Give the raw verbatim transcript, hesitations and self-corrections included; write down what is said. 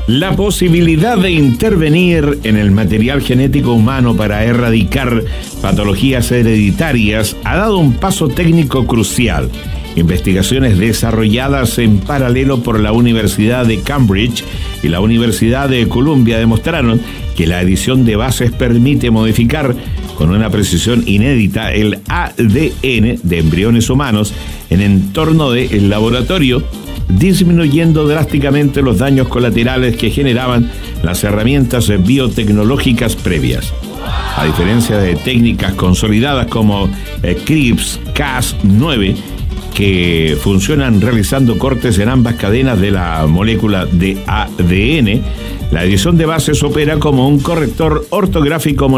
La posibilidad de intervenir en el material genético humano para erradicar patologías hereditarias ha dado un paso técnico crucial. Investigaciones desarrolladas en paralelo por la Universidad de Cambridge y la Universidad de Columbia demostraron que la edición de bases permite modificar con una precisión inédita el A D N de embriones humanos en entorno del laboratorio, disminuyendo drásticamente los daños colaterales que generaban las herramientas biotecnológicas previas. A diferencia de técnicas consolidadas como eh, CRISPR Cas nueve, que funcionan realizando cortes en ambas cadenas de la molécula de A D N, la edición de bases opera como un corrector ortográfico